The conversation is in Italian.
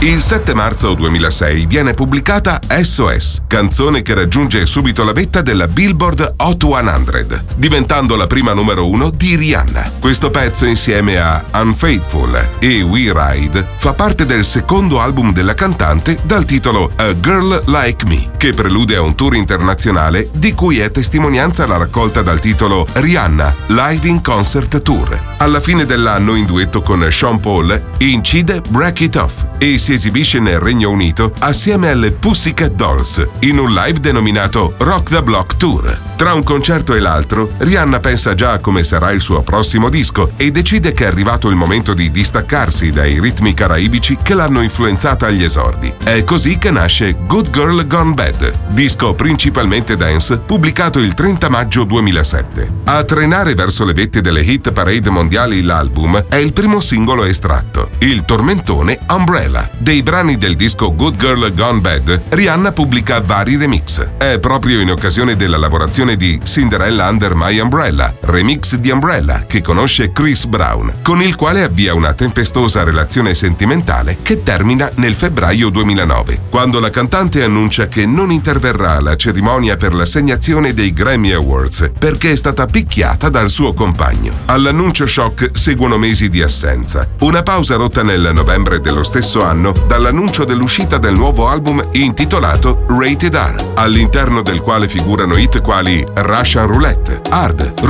Il 7 marzo 2006 viene pubblicata SOS, canzone che raggiunge subito la vetta della Billboard Hot 100, diventando la prima numero 1 di Rihanna. Questo pezzo, insieme a Unfaithful e We Ride, fa parte del secondo album della cantante dal titolo A Girl Like Me, che prelude a un tour internazionale di cui è testimonianza la raccolta dal titolo Rihanna Live in Concert Tour. Alla fine dell'anno, in duetto con Sean Paul, incide Break It Off e si esibisce nel Regno Unito assieme alle Pussycat Dolls in un live denominato Rock the Block Tour. Tra un concerto e l'altro, Rihanna pensa già a come sarà il suo prossimo disco e decide che è arrivato il momento di distaccarsi dai ritmi caraibici che l'hanno influenzata agli esordi. È così che nasce Good Girl Gone Bad, disco principalmente dance, pubblicato il 30 maggio 2007. A trenare verso le vette delle hit parade mondiali l'album è il primo singolo estratto, il tormentone Umbrella. Dei brani del disco Good Girl Gone Bad, Rihanna pubblica vari remix. È proprio in occasione della lavorazione di Cinderella Under My Umbrella, remix di Umbrella, che conosce Chris Brown, con il quale avvia una tempestosa relazione sentimentale che termina nel febbraio 2009, quando la cantante annuncia che non interverrà alla cerimonia per l'assegnazione dei Grammy Awards perché è stata picchiata dal suo compagno. All'annuncio shock seguono mesi di assenza, una pausa rotta nel novembre dello stesso anno dall'annuncio dell'uscita del nuovo album intitolato Rated R, all'interno del quale figurano hit quali Russian Roulette, Hard,